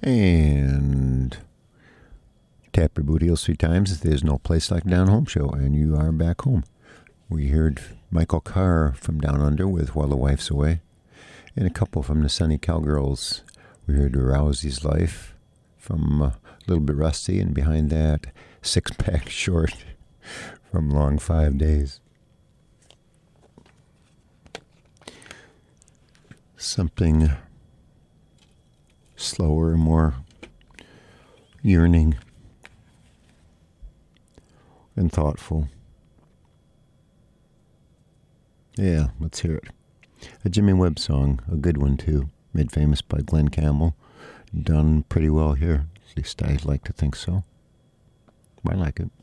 And tap your boot heels 3 times. There's no place like Down Home Show, and you are back home. We heard Michael Carr from Down Under with While the Wife's Away, and a couple from the Sunny Cowgirls. We heard Rousey's Life from A Little Bit Rusty, and behind that, Six Pack Short from Long 5 Days. Something slower, more yearning and thoughtful. Yeah, let's hear it. A Jimmy Webb song, a good one too, made famous by Glenn Campbell. Done pretty well here, at least I like to think so. I like it.